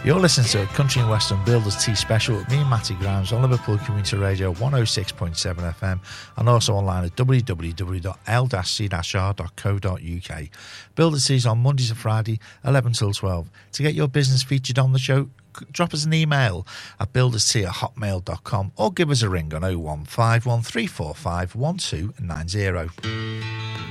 You're listening to a Country and Western Builders Tea Special with me and Matty Grimes on Liverpool Community Radio 106.7 FM and also online at www.l-c-r.co.uk. Builders Tea is on Mondays and Friday, 11 till 12. To get your business featured on the show, drop us an email at builderstea@hotmail.com or give us a ring on 015 1345 1290.